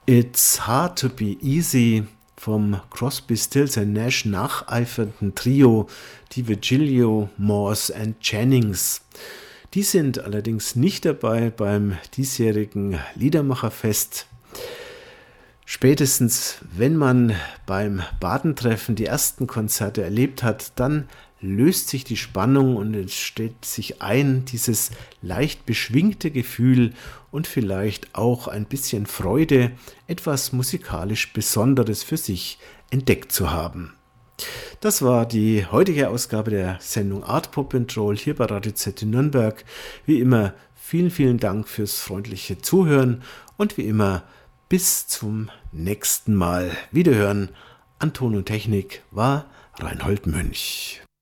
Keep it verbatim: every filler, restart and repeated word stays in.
It's Hard to Be Easy vom Crosby, Stills and Nash nacheifernden Trio, die Virgilio, Morse and Jennings. Die sind allerdings nicht dabei beim diesjährigen Liedermacherfest. Spätestens, wenn man beim Badentreffen die ersten Konzerte erlebt hat, dann löst sich die Spannung und es stellt sich ein, dieses leicht beschwingte Gefühl und vielleicht auch ein bisschen Freude, etwas musikalisch Besonderes für sich entdeckt zu haben. Das war die heutige Ausgabe der Sendung Art Pop and Roll hier bei Radio Z in Nürnberg. Wie immer vielen, vielen Dank fürs freundliche Zuhören und wie immer bis zum nächsten Mal. Wiederhören. An Ton und Technik war Reinhold Mönch.